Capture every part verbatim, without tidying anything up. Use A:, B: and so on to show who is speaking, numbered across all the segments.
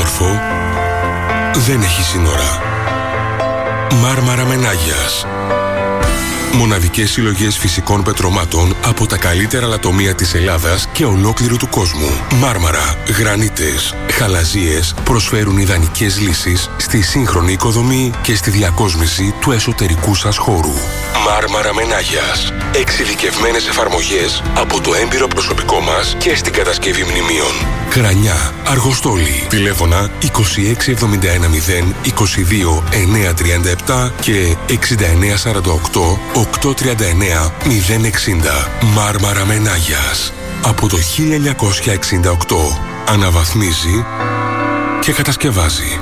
A: όμορφο δεν έχει σύνορα. Μάρμαρα Μενάγιας. Μοναδικές συλλογές φυσικών πετρωμάτων από τα καλύτερα λατομεία της Ελλάδας και ολόκληρου του κόσμου. Μάρμαρα, γρανίτες, χαλαζίες προσφέρουν ιδανικές λύσεις στη σύγχρονη οικοδομή και στη διακόσμηση του εσωτερικού σας χώρου. Μάρμαρα Μενάγιας. Εξειδικευμένες εφαρμογές από το έμπειρο προσωπικό μας και στην κατασκευή μνημείων. Κρανιά, Αργοστόλη. Τηλέφωνα είκοσι έξι εβδομήντα ένα μηδέν είκοσι δύο εννιακόσια τριάντα επτά και εξήντα εννέα σαράντα οκτώ οκτακόσια τριάντα εννέα μηδέν εξήντα. Μάρμαρα Μενάγιας. Από το χίλια εννιακόσια εξήντα οκτώ αναβαθμίζει και κατασκευάζει.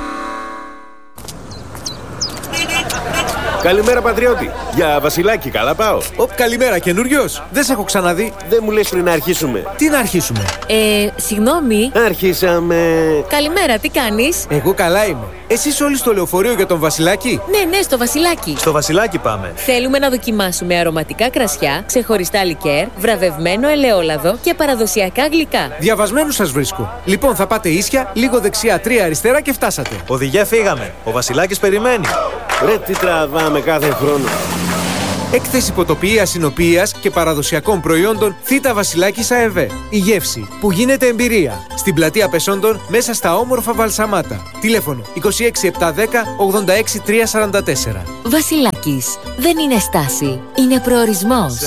B: Καλημέρα, πατριώτη. Για Βασιλάκι, καλά πάω.
C: Ωπ, καλημέρα, καινούριος. Δεν σε έχω ξαναδεί.
B: Δεν μου λες πριν να αρχίσουμε.
C: Τι να αρχίσουμε?
D: Ε, συγγνώμη.
B: Αρχίσαμε.
D: Καλημέρα, τι κάνεις?
C: Εγώ καλά είμαι. Εσείς όλοι στο λεωφορείο για τον Βασιλάκι?
D: Ναι, ναι, στο Βασιλάκι.
B: Στο Βασιλάκι πάμε.
D: Θέλουμε να δοκιμάσουμε αρωματικά κρασιά, ξεχωριστά λικέρ, βραβευμένο ελαιόλαδο και παραδοσιακά γλυκά.
C: Διαβασμένους σας βρίσκω. Λοιπόν, θα πάτε ίσια, λίγο δεξιά, τρία αριστερά και φτάσατε.
B: Οδηγέ, φύγαμε. Ο Βασιλάκης περιμένει. Ρε, τι τραβάμε κάθε χρόνο.
C: Έκθεση υποτοποιίας, συνοποιίας και παραδοσιακών προϊόντων Θήτα Βασιλάκης ΑΕΒ. Η γεύση που γίνεται εμπειρία. Στην πλατεία Πεσόντων, μέσα στα όμορφα Βαλσαμάτα. Τηλέφωνο είκοσι έξι επτακόσια δέκα ογδόντα έξι τριακόσια σαράντα τέσσερα.
D: Βασιλάκης. Δεν είναι στάση. Είναι προορισμός.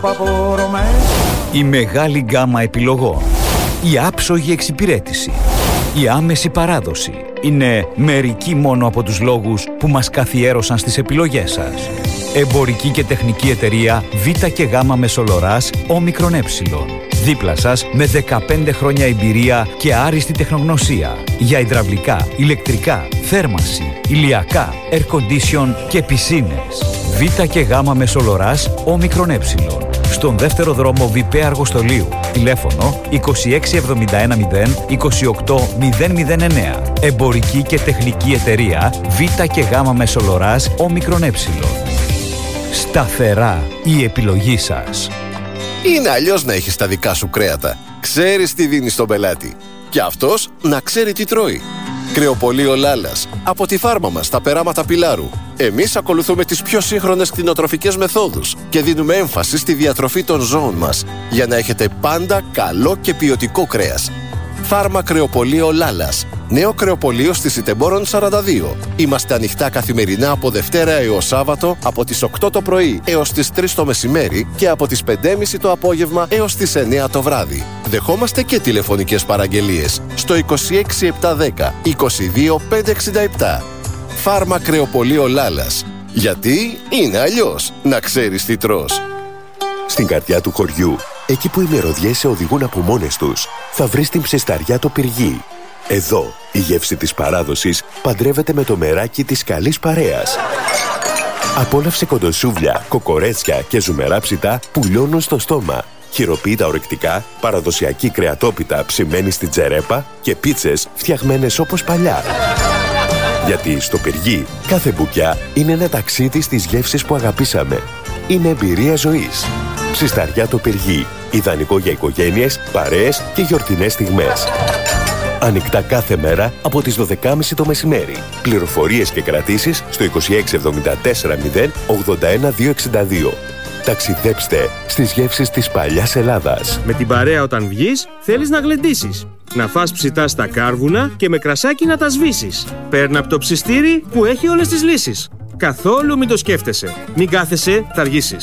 E: Η μεγάλη γκάμα επιλογών. Η άψογη εξυπηρέτηση. Η άμεση παράδοση. Είναι μερικοί μόνο από τους λόγους που μας καθιέρωσαν στις επιλογές σας. Εμπορική και τεχνική εταιρεία Β και Γ Μεσολοράς Όμικρον Ε. Δίπλα σας με δεκαπέντε χρόνια εμπειρία και άριστη τεχνογνωσία για υδραυλικά, ηλεκτρικά, θέρμανση, ηλιακά, air condition και πισίνες. Β και Γ Μεσολοράς Όμικρον Ε. Στον δεύτερο δρόμο Βιπέ Αργοστολίου. Τηλέφωνο είκοσι έξι εβδομήντα ένα μηδέν είκοσι οκτώ μηδέν μηδέν εννέα. Εμπορική και τεχνική εταιρεία Β και Γ Μεσολοράς Όμικρον Ε. Σταθερά η επιλογή σας.
F: Είναι αλλιώς να έχεις τα δικά σου κρέατα. Ξέρεις τι δίνεις στον πελάτη. Και αυτός να ξέρει τι τρώει. Κρεοπωλείο Λάλας. Από τη φάρμα μας στα περάματα Πιλάρου. Εμείς ακολουθούμε τις πιο σύγχρονες κτηνοτροφικές μεθόδους και δίνουμε έμφαση στη διατροφή των ζώων μας για να έχετε πάντα καλό και ποιοτικό κρέας. Φάρμα Κρεοπωλείο Λάλας. Νέο κρεοπωλείο στη Σιτεμπόρων σαράντα δύο. Είμαστε ανοιχτά καθημερινά από Δευτέρα έως Σάββατο από τις οκτώ το πρωί έως τις τρεις το μεσημέρι και από τις πέντε και μισή το απόγευμα έως τις εννέα το βράδυ. Δεχόμαστε και τηλεφωνικές παραγγελίες στο είκοσι έξι επτακόσια δέκα είκοσι δύο πεντακόσια εξήντα επτά. Φάρμα Κρεοπωλείο Λάλας. Γιατί είναι αλλιώς να ξέρεις τι τρως.
G: Στην καρδιά του χωριού, εκεί που οι μυρωδιές σε οδηγούν από μόνες τους, θα βρεις την ψεσταριά το Πυργί. Εδώ, η γεύση της παράδοσης παντρεύεται με το μεράκι της καλής παρέας. Απόλαυσε κοντοσούβλια, κοκορέτσια και ζουμερά ψητά που λιώνουν στο στόμα. Χειροποίητα ορεκτικά, παραδοσιακή κρεατόπιτα ψημένη στην τζερέπα και πίτσες φτιαγμένες όπως παλιά. Γιατί στο Πυργί, κάθε μπουκιά είναι ένα ταξίδι στις γεύσεις που αγαπήσαμε. Είναι εμπειρία ζωής. Ψισταριά το Πυργί. Ιδανικό για οικογένειες, παρέες και γιορτινές στιγμές. Ανοιχτά κάθε μέρα από τις δώδεκα και μισή το μεσημέρι. Πληροφορίες και κρατήσεις στο είκοσι έξι εβδομήντα τέσσερα μηδέν ογδόντα ένα διακόσια εξήντα δύο. Ταξιδέψτε στις γεύσεις της παλιάς Ελλάδας.
H: Με την παρέα όταν βγεις, θέλεις να γλεντήσεις. Να φας ψητά στα κάρβουνα και με κρασάκι να τα σβήσεις. Παίρνα από το ψιστήρι που έχει όλες τις λύσεις. Καθόλου μην το σκέφτεσαι. Μην κάθεσαι, θα αργήσεις.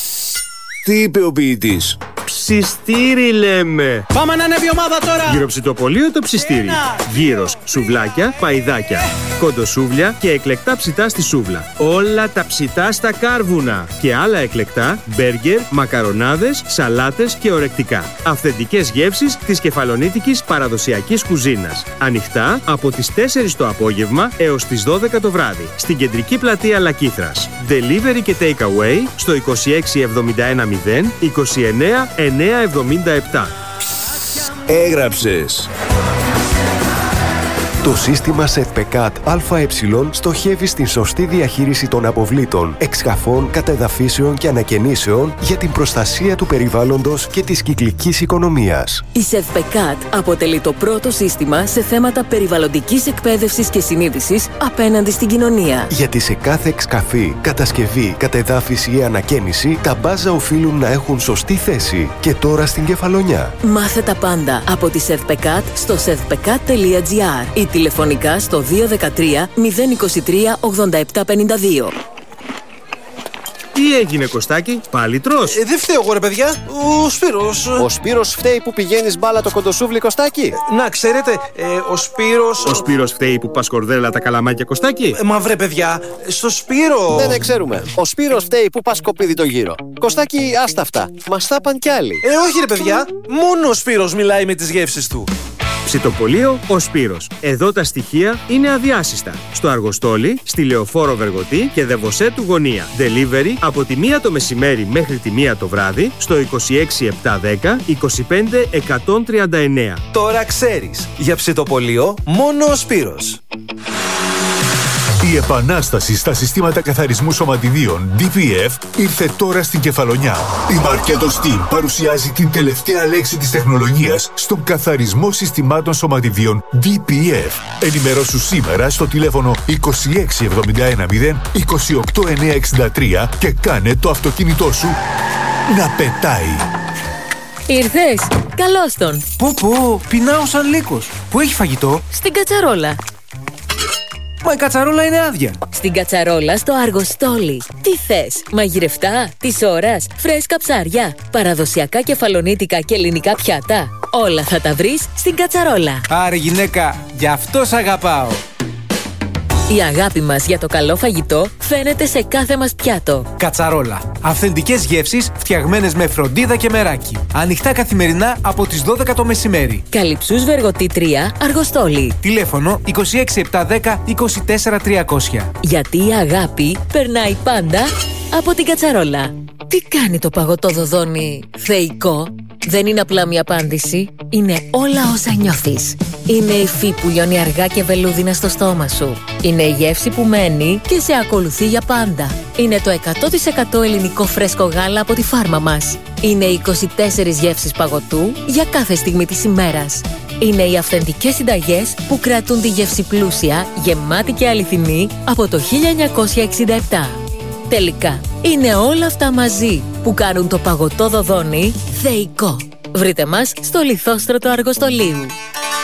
B: Τι είπε ο ποιητής?
H: Ψιστήρι λέμε.
C: Πάμε να ανέβει η ομάδα τώρα.
H: Γυροψητοπωλείο το Ψιστήρι. Γύρος, σουβλάκια, παϊδάκια, κοντοσούβλια και εκλεκτά ψητά στη σούβλα. Όλα τα ψητά στα κάρβουνα. Και άλλα εκλεκτά, μπέργκερ, μακαρονάδες, σαλάτες και ορεκτικά. Αυθεντικές γεύσεις της κεφαλονίτικης παραδοσιακής κουζίνας. Ανοιχτά από τις τέσσερις το απόγευμα έως τις δώδεκα το βράδυ. Στην κεντρική πλατεία Λακήθρας. Delivery και take away στο είκοσι έξι εβδομήντα ένα μηδέν είκοσι εννέα εννιακόσια εβδομήντα επτά.
B: Έγραψες.
G: Το σύστημα ΣΕΔΠΕΚΑΤ ΑΕ στοχεύει στην σωστή διαχείριση των αποβλήτων, εξκαφών, κατεδαφίσεων και ανακαινήσεων για την προστασία του περιβάλλοντος και της κυκλικής οικονομίας.
I: Η ΣΕΔΠΕΚΑΤ αποτελεί το πρώτο σύστημα σε θέματα περιβαλλοντικής εκπαίδευσης και συνείδησης απέναντι στην κοινωνία.
G: Γιατί σε κάθε εξκαφή, κατασκευή, κατεδάφιση ή ανακαίνιση, τα μπάζα οφείλουν να έχουν σωστή θέση. Και τώρα στην Κεφαλονιά.
I: Μάθε τα πάντα από τη ΣΕΔΠΕΚΑΤ στο σεδπεκατ τελεία τζι άρ ή τηλεφωνικά στο δύο ένα τρία μηδέν δύο τρία ογδόντα επτά πενήντα δύο.
H: Τι έγινε, Κωστάκη, πάλι τρως?
B: Ε, δεν φταίω εγώ, ρε παιδιά. Ο Σπύρος.
F: Ο Σπύρος φταίει που πηγαίνεις μπάλα το κοντοσούβλι, Κωστάκη?
B: Ε, να ξέρετε, ε, ο Σπύρος.
H: Ο Σπύρος φταίει που πας κορδέλα τα καλαμάκια, Κωστάκη?
B: Ε, μα βρε, παιδιά, στο Σπύρο.
F: Δεν ναι, ξέρουμε. Ο Σπύρος φταίει που πας σκοπίδι το γύρο. Κωστάκη, άστα αυτά. Μας τα είπαν κι άλλοι.
B: Ε, όχι, ρε παιδιά. Μόνο ο Σπύρος μιλάει με τις γεύσεις του.
H: Ψητοπολείο Ο Σπύρος. Εδώ τα στοιχεία είναι αδιάσυστα. Στο Αργοστόλι, στη Λεωφόρο Βεργοτή και Δεβοσέ του Γωνία. Delivery από τη μία το μεσημέρι μέχρι τη μία το βράδυ στο είκοσι έξι επτακόσια δέκα είκοσι πέντε εκατόν τριάντα εννέα.
B: Τώρα ξέρεις. Για ψητοπολείο μόνο ο Σπύρος.
J: Η επανάσταση στα συστήματα καθαρισμού σωματιδίων ντι πι εφ ήρθε τώρα στην Κεφαλονιά. Η Marketo Steam παρουσιάζει την τελευταία λέξη της τεχνολογίας στον καθαρισμό συστημάτων σωματιδίων ντι πι εφ. Ενημερώσου σήμερα στο τηλέφωνο είκοσι έξι εβδομήντα ένα μηδέν είκοσι οκτώ εννιακόσια εξήντα τρία και κάνε το αυτοκίνητό σου να πετάει.
D: Ήρθες, καλώς τον.
C: Πω πω, πεινάω σαν λύκος. Πού έχει φαγητό?
D: Στην κατσαρόλα.
C: Μα η κατσαρόλα είναι άδεια.
D: Στην κατσαρόλα στο Αργοστόλι. Τι θες, μαγειρευτά, της ώρας, φρέσκα ψάρια, παραδοσιακά κεφαλονίτικα και ελληνικά πιάτα. Όλα θα τα βρεις στην κατσαρόλα.
C: Άρε γυναίκα, γι' αυτό σ' αγαπάω.
D: Η αγάπη μας για το καλό φαγητό φαίνεται σε κάθε μας πιάτο.
C: Κατσαρόλα. Αυθεντικές γεύσεις φτιαγμένες με φροντίδα και μεράκι. Ανοιχτά καθημερινά από τις δώδεκα το μεσημέρι.
D: Καλυψούς Βεργοτή τρία, Αργοστόλι.
C: Τηλέφωνο είκοσι έξι επτακόσια δέκα είκοσι τέσσερα τριακόσια.
D: Γιατί η αγάπη περνάει πάντα από την κατσαρόλα. Τι κάνει το παγωτό δοδόνι θεϊκό? Δεν είναι απλά μια απάντηση. Είναι όλα όσα νιώθεις. Είναι η υφή που λιώνει αργά και βελούδινα στο στόμα σου. Είναι η γεύση που μένει και σε ακολουθεί για πάντα. Είναι το εκατό τοις εκατό ελληνικό φρέσκο γάλα από τη φάρμα μας. Είναι οι είκοσι τέσσερις γεύσεις παγωτού για κάθε στιγμή της ημέρας. Είναι οι αυθεντικές συνταγές που κρατούν τη γεύση πλούσια, γεμάτη και αληθινή από το χίλια εννιακόσια εξήντα επτά. Τελικά, είναι όλα αυτά μαζί που κάνουν το παγωτό δοδόνι θεϊκό. Βρείτε μας στο Λιθόστρωτο Αργοστολίου.